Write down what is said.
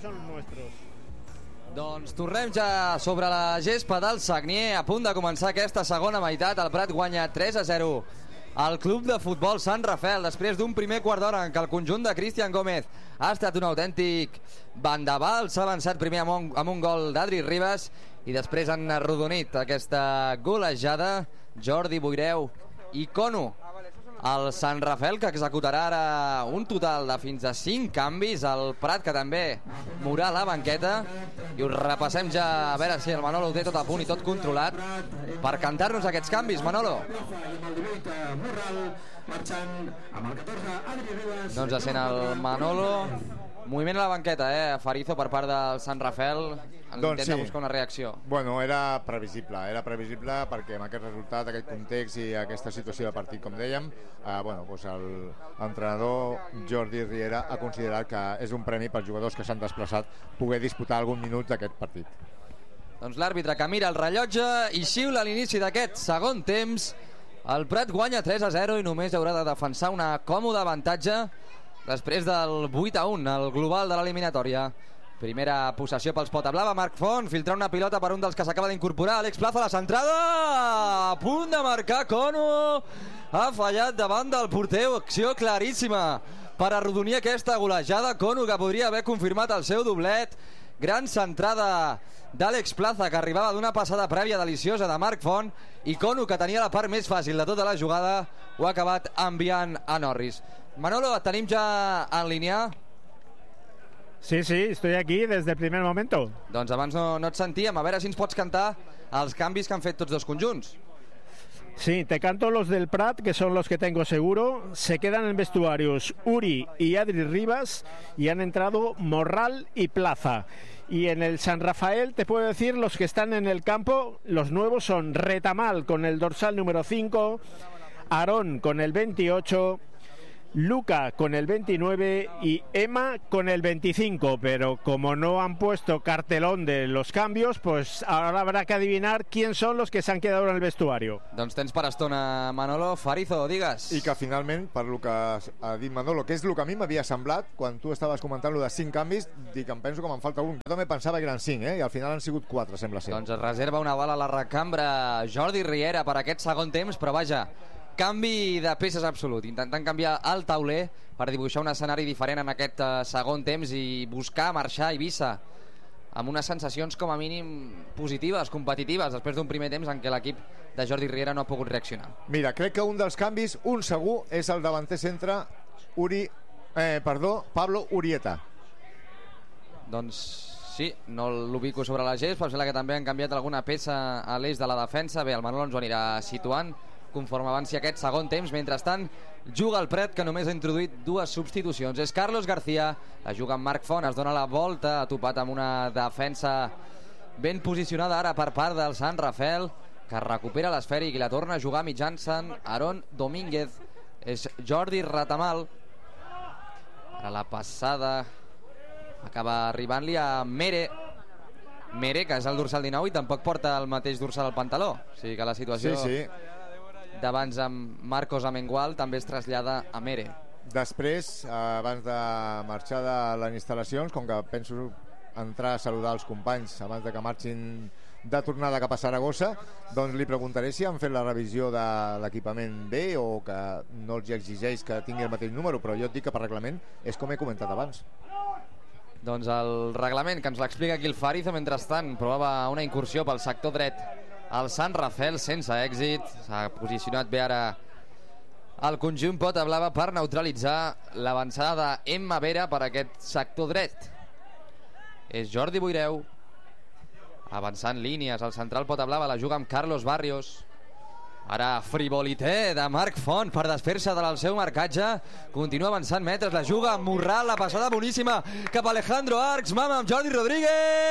son nuestros. Doncs tornem ja sobre la gespa del Sagnier, a punt de començar aquesta segona meitat. El Prat guanya 3-0 al Club de Futbol Sant Rafel, després d'un primer quart d'hora en què el conjunt de Cristian Gómez ha estat un autèntic vendaval. S'ha avançat primer amb un gol d'Adri Ribas i després han arrodonit aquesta golejada Jordi Boireu i Cono. El Sant Rafel, que executarà ara un total de fins a 5 canvis. El Prat, que també mourà la banqueta. I us repassem ja, a veure si el Manolo ho té tot a punt i tot controlat per cantar-nos aquests canvis. Manolo. Doncs sent el Manolo. Moviment a la banqueta, Farizo, per part del Sant Rafel. Intenta buscar una reacció. Bueno, era previsible perquè amb aquest resultat, aquest context i aquesta situació de partit, com dèiem, l'entrenador Jordi Riera ha considerat que és un premi pels jugadors que s'han desplaçat poder disputar algun minut d'aquest partit. Doncs l'àrbitre que mira el rellotge i xiula a l'inici d'aquest segon temps. El Prat guanya 3-0 i només haurà de defensar una còmoda avantatge després del 8-1 al global de l'eliminatòria. Primera possessió pels Potablava. Marc Font filtra una pilota per un dels que s'acaba d'incorporar, Àlex Plaza, la centrada a punt de marcar. Cono ha fallat davant del porter. Acció claríssima per arrodonir aquesta golejada. Cono, que podria haver confirmat el seu doblet. Gran centrada d'Àlex Plaza, que arribava d'una passada prèvia deliciosa de Marc Font, i Cono, que tenia la part més fàcil de tota la jugada, ho ha acabat enviant a Norris. Manolo, et tenim ja en línia? Sí, estoy aquí desde el primer momento. Doncs abans no et sentíem. A veure si ens pots cantar els canvis que han fet tots dos conjunts. Sí, te canto los del Prat, que son los que tengo seguro. Se quedan en vestuarios Uri y Adri Ribas y han entrado Morral y Plaza. Y en el San Rafael te puedo decir los que están en el campo. Los nuevos son Retamal con el dorsal número 5, Aarón con el 28, Luca con el 29 y Emma con el 25, pero como no han puesto cartelón de los cambios, pues ahora habrá que adivinar quién son los que se han quedado en el vestuario. Doncs tens per estona, Manolo. Farizo, digues. I que finalment, per lo que ha dit Manolo, que és el que a mi m'havia semblat quan tu estaves comentant lo de 5 canvis, dic, em penso que me'n falta un. Jo també pensava que eren 5, i al final han sigut 4, sembla ser. Doncs es reserva una bala a la recambra Jordi Riera per aquest segon temps, però vaja, canvi de peces absolut, intentant canviar el tauler per dibuixar un escenari diferent en aquest segon temps i buscar marxar a Eivissa amb unes sensacions com a mínim positives, competitives, després d'un primer temps en què l'equip de Jordi Riera no ha pogut reaccionar. Mira, crec que un dels canvis, un segur, és el davanter centre Pablo Urieta. Doncs sí, no l'ubico sobre la gespa, em sembla que també han canviat alguna peça a l'eix de la defensa. Bé, el Manolo ens ho anirà situant conforme avanci aquest segon temps. Mentrestant juga el Prat, que només ha introduït 2 substitucions. És Carlos García, la juga amb Marc Font, es dona la volta, ha topat amb una defensa ben posicionada ara per part del Sant Rafel, que recupera l'esfèric i la torna a jugar mitjançant Aarón Domínguez. És Jordi Retamal. Ara la passada acaba arribant-li a Mere, que és el dorsal 19 i tampoc porta el mateix dorsal al pantaló, o sigui que la situació d'abans amb Marcos Amengual també es trasllada a Mere. Després, abans de marxar de les instal·lacions, com que penso entrar a saludar els companys abans de que marxin de tornada cap a Saragossa, doncs li preguntaré si han fet la revisió de l'equipament bé o que no els exigeix que tingui el mateix número, però jo et dic que per reglament és com he comentat abans. Doncs el reglament que ens l'explica aquí el Farizo. Mentrestant provava una incursió pel sector dret el Sant Rafel sense èxit. S'ha posicionat bé ara el conjunt Potablava per neutralitzar l'avançada d'Emma Vera per aquest sector dret. És Jordi Boireu avançant línies. El central Potablava la juga amb Carlos Barrios. Ara frivolité de Marc Font per desfer-se del seu marcatge. Continua avançant metres, la juga amb Morral, la passada boníssima cap a Alejandro Arcs, mama amb Jordi Rodríguez.